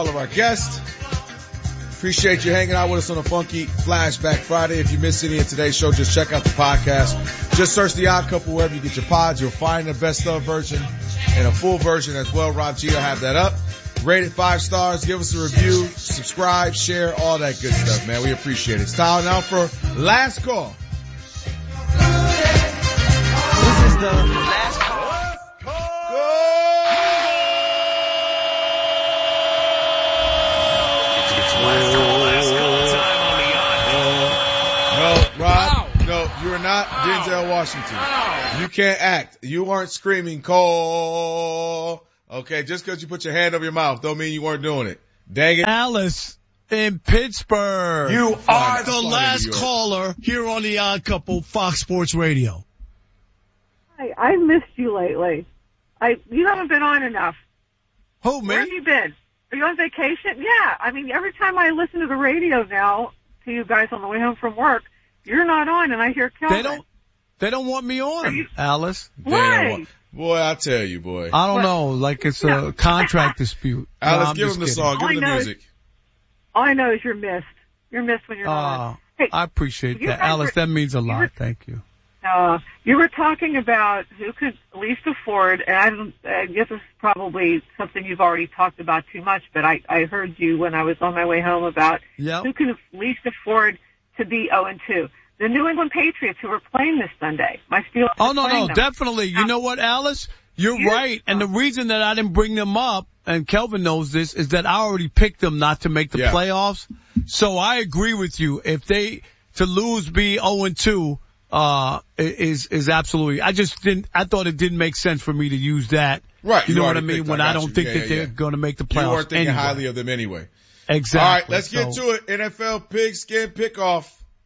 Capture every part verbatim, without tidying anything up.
all of our guests. Appreciate you hanging out with us on a Funky Flashback Friday. If you missed any of today's show, just check out the podcast. Just search The Odd Couple wherever you get your pods. You'll find the best of version and a full version as well. Rob G will have that up. Rate it five stars. Give us a review. Subscribe, share, all that good stuff, man. We appreciate it. It's time now for Last Call. This is the last call. Last call, last call time on the Odd Call. No, Rob, no, you're not Denzel Washington. You can't act. You weren't screaming call. Okay, just because you put your hand over your mouth don't mean you weren't doing it. Dang it. Alice in Pittsburgh. You are the last caller here on the Odd Couple, Fox Sports Radio. Hi, I missed you lately. I you haven't been on enough. Who, me? Where have you been? Are you on vacation? Yeah. I mean, every time I listen to the radio now to you guys on the way home from work, you're not on, and I hear Kelvin. They don't. They don't want me on, you, Alice. Why? Boy, I tell you, boy. I don't what? know. Like it's No. a contract dispute. Alice, no, give him the kidding. song. Give him the music. All I know is you're missed. You're missed when you're Uh, not on. Hey, I appreciate you that, guys Alice. were- That means a you lot. were- Thank you. Uh, you were talking about who could least afford, and I, don't, I guess this is probably something you've already talked about too much, but I, I heard you when I was on my way home about Yep. who could least afford to be oh and two. The New England Patriots, who were playing this Sunday. My Steelers Oh, were no, playing no, them. definitely. You know what, Alice? You're You- right. And the reason that I didn't bring them up, and Kelvin knows this, is that I already picked them not to make the Yeah. playoffs. So I agree with you. If they, to lose, be oh and two, uh, is, is absolutely, I just didn't, I thought it didn't make sense for me to use that. Right. You you know what I already mean? picked, When I I got don't you. think Yeah, that yeah, they're yeah. going to make the playoffs. You weren't thinking anyway. highly of them anyway. Exactly. All right, let's get So- to it. N F L Pigskin Pickoff.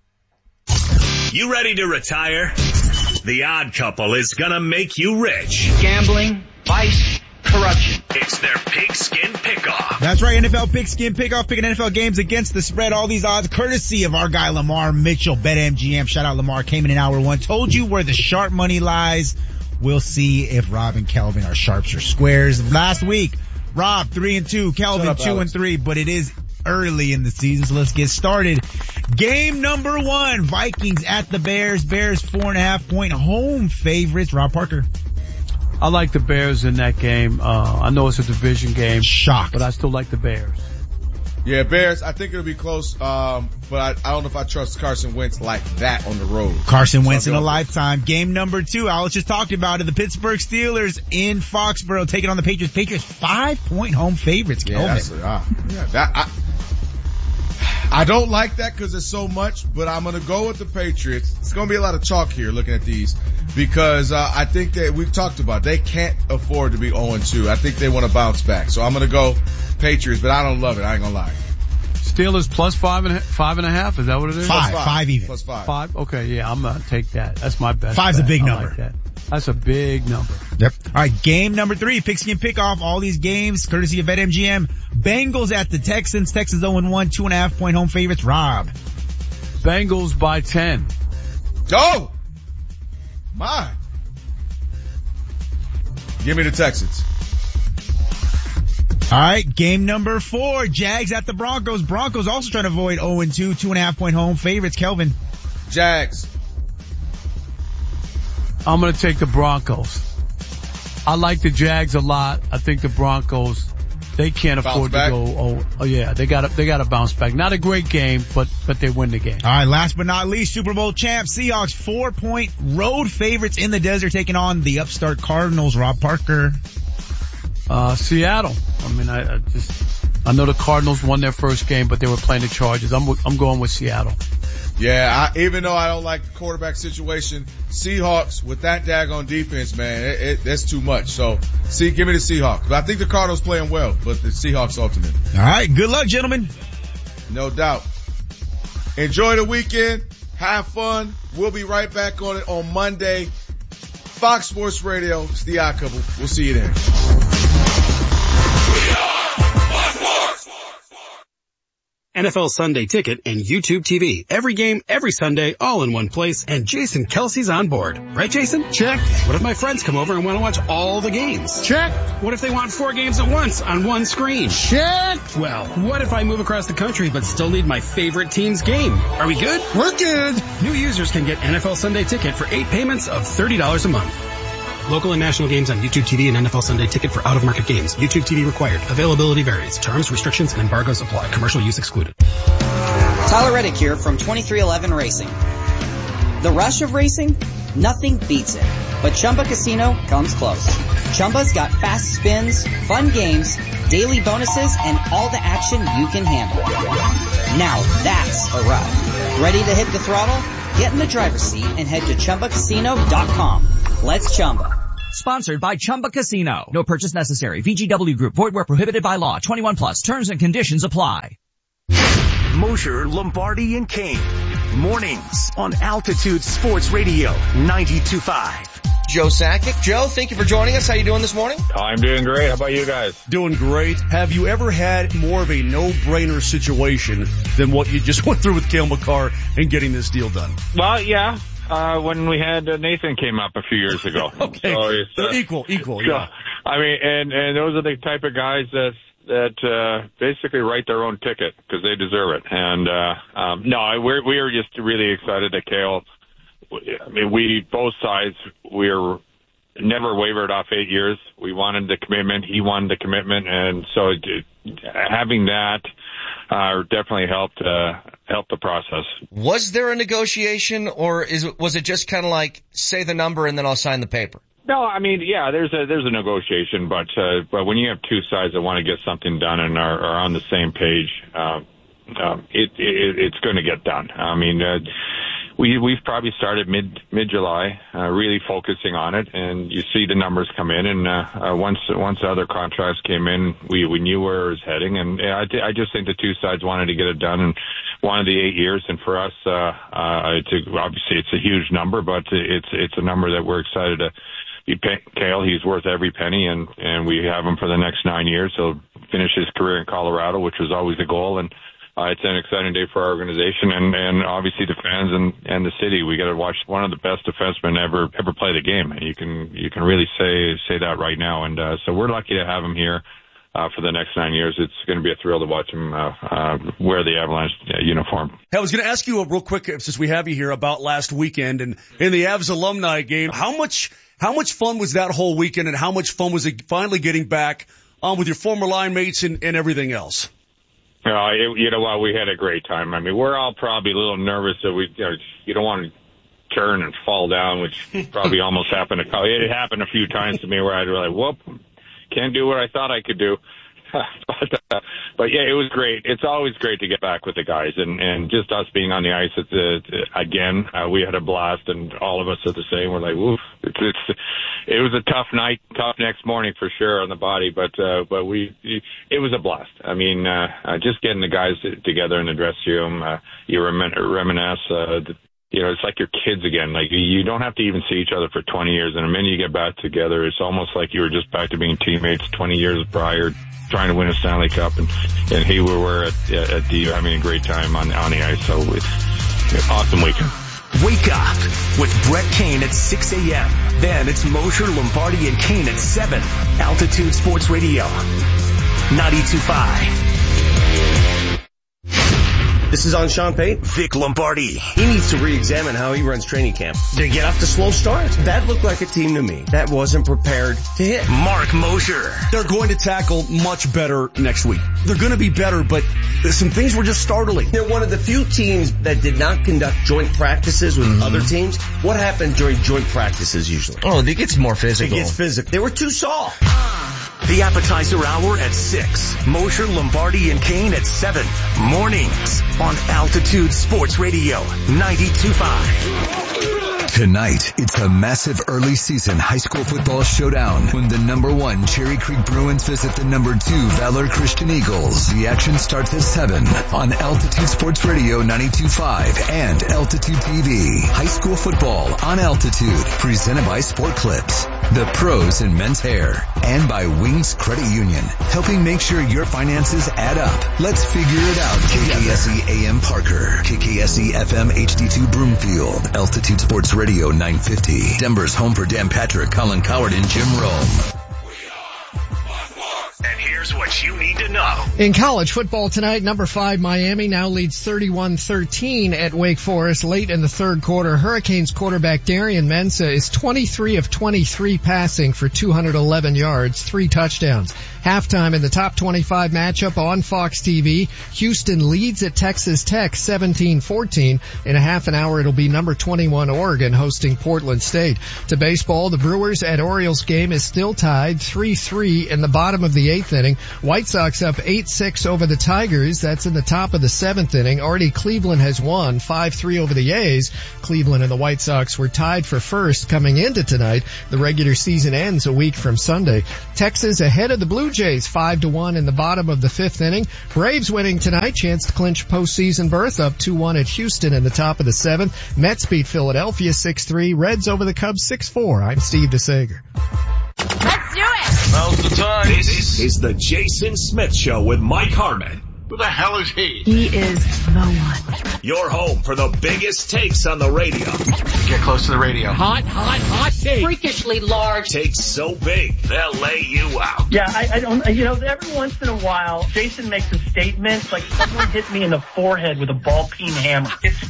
You ready to retire? The Odd Couple is gonna make you rich. Gambling, vice, corruption. It's their Pigskin Pickoff. That's right, N F L Pigskin Pickoff, picking N F L games against the spread. All these odds courtesy of our guy Lamar Mitchell, BetMGM. Shout out Lamar, came in in hour one. Told you where the sharp money lies. We'll see if Rob and Kelvin are sharps or squares. Last week, Rob three and two, Kelvin up, two Alex. and three, but it is early in the season, so let's get started. Game number one, Vikings at the Bears. Bears four and a half point home favorites. Rob Parker. I like the Bears in that game. Uh, I know it's a division game. Shocked. But I still like the Bears. Yeah, Bears, I think it'll be close, um, but I, I don't know if I trust Carson Wentz like that on the road. Carson Wentz So in a go. lifetime. Game number two, Alex just talked about it. The Pittsburgh Steelers in Foxborough taking on the Patriots. Patriots five point home favorites. Yeah, Kelvin. that's, uh, yeah, that, I, I don't like that because it's so much, but I'm going to go with the Patriots. It's going to be a lot of chalk here looking at these because, uh, I think that we've talked about they can't afford to be oh and two. I think they want to bounce back. So I'm going to go Patriots, but I don't love it. I ain't going to lie. Steelers plus five and a, five and a half. Is that what it is? Five. Plus Five even. Plus five. Five. Okay. Yeah. I'm going to take that. That's my best. Five's a bet. big I number. like that. That's a big number. Yep. All right, game number three, Pigskin Pickoff. All these games, courtesy of BetMGM. Bengals at the Texans. Texans oh and one, two and a half point home favorites. Rob. Bengals by ten. Oh! My. Give me the Texans. All right, game number four, Jags at the Broncos. Broncos also trying to avoid oh and two, two and a half point home favorites. Kelvin. Jags. I'm going to take the Broncos. I like the Jags a lot. I think the Broncos, they can't Bounce afford back? to go. Oh, oh yeah, they got to, they got to bounce back. Not a great game, but, but they win the game. All right, last but not least, Super Bowl champs, Seahawks, four point road favorites in the desert taking on the upstart Cardinals. Rob Parker. Uh, Seattle. I mean, I, I just, I know the Cardinals won their first game, but they were playing the Chargers. I'm, I'm going with Seattle. Yeah, I, even though I don't like the quarterback situation, Seahawks with that daggone defense, man, it, it, that's too much. So, see, give me the Seahawks. But I think the Cardinals playing well, but the Seahawks ultimate. All right, good luck, gentlemen. No doubt. Enjoy the weekend. Have fun. We'll be right back on it on Monday. Fox Sports Radio. It's the Odd Couple. We'll see you then. N F L Sunday Ticket, and YouTube T V. Every game, every Sunday, all in one place, and Jason Kelsey's on board. Right, Jason? Check. What if my friends come over and want to watch all the games? Check. What if they want four games at once on one screen? Check. Well, what if I move across the country but still need my favorite team's game? Are we good? We're good. New users can get N F L Sunday Ticket for eight payments of thirty dollars a month. Local and national games on YouTube T V and N F L Sunday Ticket for out-of-market games. YouTube T V required. Availability varies. Terms, restrictions, and embargoes apply. Commercial use excluded. Tyler Reddick here from twenty-three eleven Racing. The rush of racing? Nothing beats it. But Chumba Casino comes close. Chumba's got fast spins, fun games, daily bonuses, and all the action you can handle. Now that's a ride. Ready to hit the throttle? Get in the driver's seat and head to Chumba Casino dot com. Let's Chumba. Sponsored by Chumba Casino. No purchase necessary. V G W Group. Void where prohibited by law. twenty-one plus. Terms and conditions apply. Mosher, Lombardi, and Kane. Mornings on Altitude Sports Radio ninety-two point five. Joe Sakic. Joe, thank you for joining us. How you doing this morning? I'm doing great. How about you guys? Doing great. Have you ever had more of a no-brainer situation than what you just went through with Cale Makar and getting this deal done? Well, yeah. Uh, when we had uh, Nathan came up a few years ago. Okay. So it's, uh, equal, equal, so, yeah. I mean, and, and those are the type of guys that, that, uh, basically write their own ticket because they deserve it. And, uh, um, no, we're, we are just really excited that Cale, I mean, we, both sides, we're never wavered off eight years. We wanted the commitment. He wanted the commitment. And so it, having that, uh, definitely helped, uh, helped the process. Was there a negotiation or is it, was it just kind of like say the number and then I'll sign the paper? No, I mean, yeah, there's a, there's a negotiation, but, uh, but when you have two sides that want to get something done and are, are on the same page, uh, uh, it, it, it's going to get done. I mean, uh, We, we've probably started mid, mid-July, uh, really focusing on it, and you see the numbers come in, and, uh, uh once, once the other contracts came in, we, we knew where it was heading, and I, I just think the two sides wanted to get it done and wanted the eight years, and for us, uh, uh, it's a, obviously it's a huge number, but it's, it's a number that we're excited to be pay, Cale. He's worth every penny, and, and we have him for the next nine years. He'll finish his career in Colorado, which was always the goal, and Uh, it's an exciting day for our organization and, and obviously the fans and, and the city. We got to watch one of the best defensemen ever, ever play the game. And you can, you can really say, say that right now. And, uh, so we're lucky to have him here, uh, for the next nine years. It's going to be a thrill to watch him, uh, uh, wear the Avalanche uh, uniform. Hey, I was going to ask you a real quick, since we have you here, about last weekend and in the Avs alumni game. How much, how much fun was that whole weekend and how much fun was it finally getting back on with your former line mates and, and everything else? Uh, it, you know what? We had a great time. I mean, we're all probably a little nervous that we, you know, you don't want to turn and fall down, which probably almost happened. A, it happened a few times to me where I'd be like, whoop, can't do what I thought I could do. but, uh, but yeah, it was great. It's always great to get back with the guys and, and just us being on the ice. It's, uh, again, uh, we had a blast and all of us are the same. We're like, woof. It's, it's, it was a tough night, tough next morning for sure on the body, but, uh, but we, it was a blast. I mean, uh, uh just getting the guys together in the dressing room, uh, you remin- reminisce, uh, the, you know, it's like your kids again. Like you don't have to even see each other for twenty years. And the minute you get back together, it's almost like you were just back to being teammates twenty years prior, trying to win a Stanley Cup. And, and here we were at, at the, having a great time on, on the ice. So it's an awesome weekend. Wake up with Brett Kane at six a.m. Then it's Mosher, Lombardi, and Kane at seven. Altitude Sports Radio ninety-two point five. This is on Sean Payton. Vic Lombardi. He needs to re-examine how he runs training camp. They get off to slow starts. That looked like a team to me that wasn't prepared to hit. Mark Mosher. They're going to tackle much better next week. They're going to be better, but some things were just startling. They're one of the few teams that did not conduct joint practices with mm-hmm. other teams. What happened during joint practices usually? Oh, it gets more physical. It gets physical. They were too soft. The appetizer hour at six. Mosher, Lombardi, and Kane at seven. Mornings on Altitude Sports Radio ninety-two point five. Tonight, it's a massive early season high school football showdown when the number one Cherry Creek Bruins visit the number two Valor Christian Eagles. The action starts at seven on Altitude Sports Radio ninety-two point five and Altitude T V. High school football on Altitude, presented by Sport Clips. the pros in men's hair, and by Wings Credit Union, helping make sure your finances add up. Let's figure it out. K K S E A M Parker, K K S E F M H D two Broomfield, Altitude Sports Radio nine fifty, Denver's home for Dan Patrick, Colin Coward, and Jim Rome. And here's what you need to know. In college football tonight, number five Miami now leads thirty-one thirteen at Wake Forest late in the third quarter. Hurricanes quarterback Darian Mensah is twenty-three of twenty-three passing for two hundred eleven yards, three touchdowns. Halftime in the top twenty-five matchup on Fox T V, Houston leads at Texas Tech seventeen fourteen. In a half an hour, it'll be number twenty-one Oregon hosting Portland State. To baseball, the Brewers at Orioles game is still tied three three in the bottom of the eighth inning. White Sox up eight six over the Tigers. That's in the top of the seventh inning. Already Cleveland has won five three over the A's. Cleveland and the White Sox were tied for first coming into tonight. The regular season ends a week from Sunday. Texas ahead of the Blue Jays five to one in the bottom of the fifth inning. Braves winning tonight, chance to clinch postseason berth, up two one at Houston in the top of the seventh. Mets beat Philadelphia six three. Reds over the Cubs six four. I'm Steve DeSager. Let's do it! Now's the time. This is the Jason Smith Show with Mike Harmon. Who the hell is he? He is no one. Your home for the biggest takes on the radio. Get close to the radio. Hot, hot, hot take. Freakishly large. Takes so big, they'll lay you out. Yeah, I, I don't, you know, every once in a while, Jason makes a statement like someone hit me in the forehead with a ball peen hammer. It's